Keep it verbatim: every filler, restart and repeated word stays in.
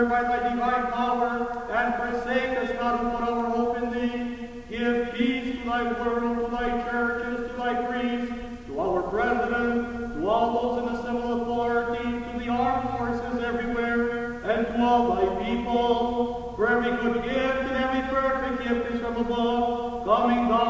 by thy divine power, and forsake us not who put our hope in thee. Give peace to thy world, to thy churches, to thy priests, to our president, to all those in the civil authority, to the armed forces everywhere, and to all thy people. For every good gift and every perfect gift is from above, coming down